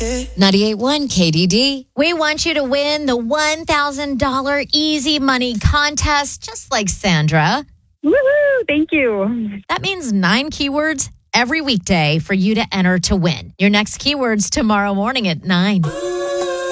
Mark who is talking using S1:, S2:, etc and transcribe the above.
S1: 98.1 KDD.
S2: We want you to win the $1,000 Easy Money contest, just like Sandra.
S3: Woohoo! Thank you.
S2: That means 9 keywords every weekday for you to enter to win. Your next keywords tomorrow morning at 9.